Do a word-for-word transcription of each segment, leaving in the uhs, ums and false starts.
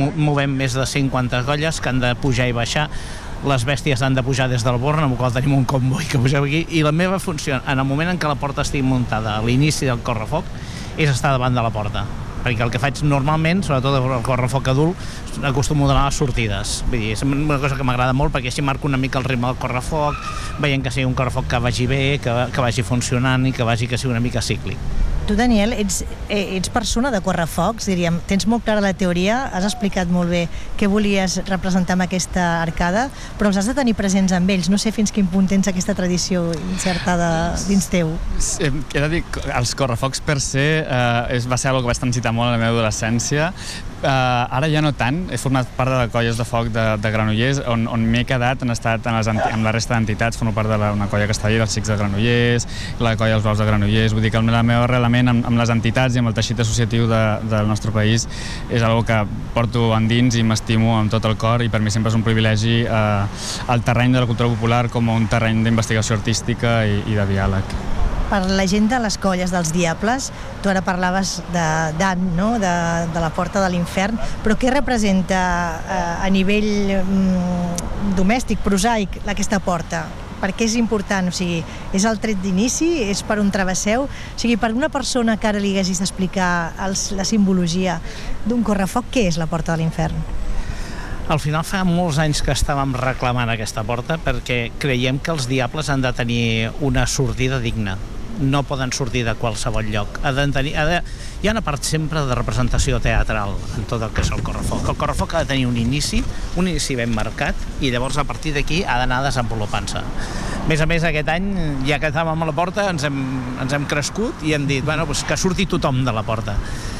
movem més de cinquanta colles que han de pujar i baixar. Les bèsties han de pujar des del Born, amb el qual tenim un comboi que pugeu aquí, i la meva funció, en el moment en què la porta estigui muntada a l'inici del correfoc, és estar davant de la porta, perquè el que faig normalment, sobretot el correfoc adult, acostumo a donar les sortides. Vull dir, és una cosa que m'agrada molt, perquè així marco una mica el ritme del correfoc, veient que sigui un correfoc que vagi bé, que, que vagi funcionant i que vagi que sigui una mica cíclic. Tu, Daniel, ets, ets persona de correfocs, diríem, tens molt clara la teoria, has explicat molt bé què volies representar amb aquesta arcada, però els has de tenir presents amb ells. No sé fins quin punt tens aquesta tradició insertada dins teu. He de dir, els correfocs per se eh, va ser una que vaig transitar molt a la meva adolescència. Uh, ara ja no tant, he format part de colles de foc de, de Granollers, on, on m'he quedat, han estat en les, amb la resta d'entitats, formo part d'una colla que està allà, dels Xics de Granollers, la colla dels Blaus de Granollers, vull dir que el meu arrelament amb, amb les entitats i amb el teixit associatiu de, del nostre país és una que porto endins i m'estimo amb tot el cor, i per mi sempre és un privilegi uh, el terreny de la cultura popular com un terreny d'investigació artística i, i de diàleg. Per la gent de les colles dels Diables, tu ara parlaves de Dan, no? de, de la porta de l'infern, però què representa eh, a nivell mm, domèstic, prosaic, aquesta porta? Per què és important? O sigui, és el tret d'inici? És per on travesseu? O sigui, per una persona que ara li haguessis d'explicar els, la simbologia d'un correfoc, què és la porta de l'infern? Al final fa molts anys que estàvem reclamant aquesta porta perquè creiem que els Diables han de tenir una sortida digna. No poden sortir de qualsevol lloc. Ha de tenir, ha de, hi ha una part sempre de representació teatral en tot el que és el correfoc. El correfoc ha de tenir un inici, un inici ben marcat, i llavors a partir d'aquí ha d'anar desenvolupant-se. A més a més, aquest any, ja que estàvem a la porta, ens hem, ens hem crescut i hem dit, bueno, doncs que surti tothom de la porta.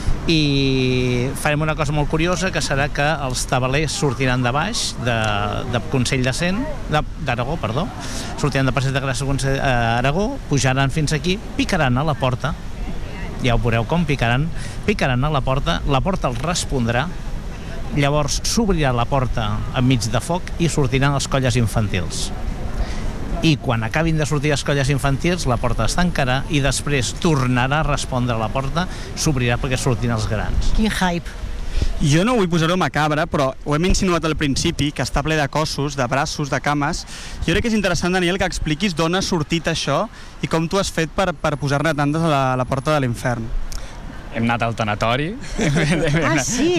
I farem una cosa molt curiosa, que serà que els tabalers sortiran de baix, de, de Consell de Cent, d'Aragó, perdó, sortiran de Passeig de Gràcia a Aragó, pujaran fins aquí, picaran a la porta, ja ho veureu com picaran, picaran a la porta, la porta els respondrà, llavors s'obrirà la porta enmig de foc i sortiran les colles infantils. I quan acabin de sortir les colles infantils, la porta es tancarà i després tornarà a respondre a la porta, s'obrirà perquè sortin els grans. Quin hype! Jo no vull posar-ho macabre, però ho hem insinuat al principi, que està ple de cossos, de braços, de cames. Jo crec que és interessant, Daniel, que expliquis d'on ha sortit això i com tu has fet per, per posar-ne tantes a la, a la porta de l'infern. Hem anat al tanatori. Ah, sí?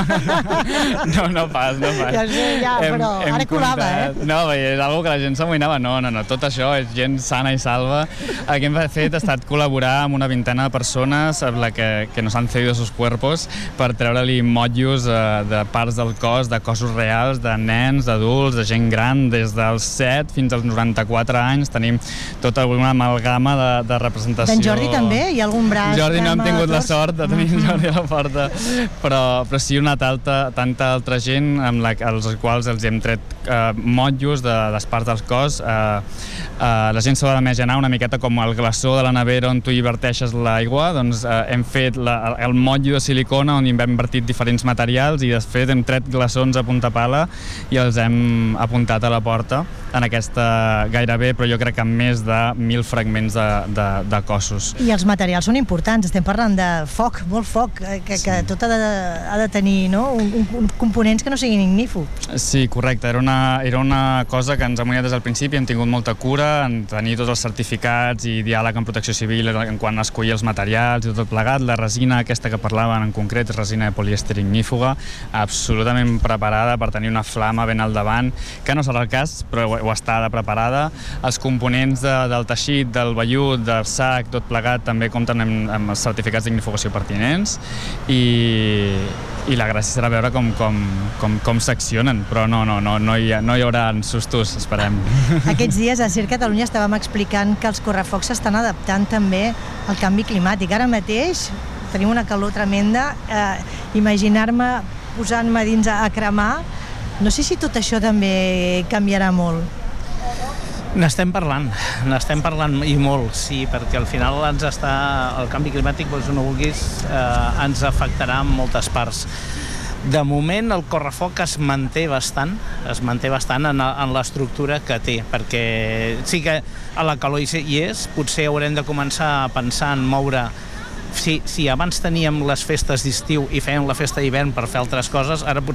No, no pas, no pas. Ja sé, ja, però hem, hem ara colava, comptat... eh? No, és una que la gent s'amoïnava. No, no, no, tot això és gent sana i salva. El que hem fet ha estat col·laborar amb una vintena de persones amb la que, que nos han cedido sus cuerpos per treure-li motllos eh, de parts del cos, de cossos reals, de nens, d'adults, de gent gran, des dels set fins als noranta-quatre anys. Tenim tota una amalgama de, de representació. D'en Jordi també? Hi ha algun braç? Jordi no hem tingut la sort de tenir Mm-hmm. Jordi a la porta, però, però sí una tanta, tanta altra gent amb la, als quals els hem tret eh, motllos de les parts del cos. Eh, eh, la gent s'ha d'imaginar una miqueta com el glaçó de la nevera on tu hi verteixes l'aigua, doncs eh, hem fet la, el motllo de silicona on hi hem invertit diferents materials i de fet hem tret glaçons a punta pala i els hem apuntat a la porta en aquesta gairebé, però jo crec que amb més de mil fragments de, de, de cossos. I els materials són importants, estem parlant de foc, molt foc, que, que tot ha de, ha de tenir, no? un, un, components que no siguin ignífugs. Sí, correcte, era una, era una cosa que ens hem unit des del principi, hem tingut molta cura en tenir tots els certificats i diàleg amb Protecció Civil en quan a escollir els materials i tot plegat. La resina aquesta que parlaven en concret és resina de polièster ignífuga, absolutament preparada per tenir una flama ben al davant, que no serà el cas, però ho està de preparada. Els components de, del teixit, del vellut, del sac, tot plegat també compten amb, amb els certificats d'ignifugació pertinents i, i la gràcia serà veure com, com, com, com s'accionen, però no, no, no, no, hi ha, no hi haurà sustos, esperem. Aquests dies a Circ Catalunya estàvem explicant que els correfocs s'estan adaptant també al canvi climàtic. Ara mateix tenim una calor tremenda, eh, imaginar-me posant-me dins a, a cremar, no sé si tot això també canviarà molt. N'estem parlant, n'estem parlant i molt, sí, perquè al final ens està, el canvi climàtic, vols o no vulguis, eh, ens afectarà en moltes parts. De moment el correfoc es manté bastant, es manté bastant en, en l'estructura que té, perquè sí que a la calor hi és, potser haurem de començar a pensar en moure. Si, si abans teníem les festes d'estiu i fèiem la festa d'hivern per fer altres coses, ara potser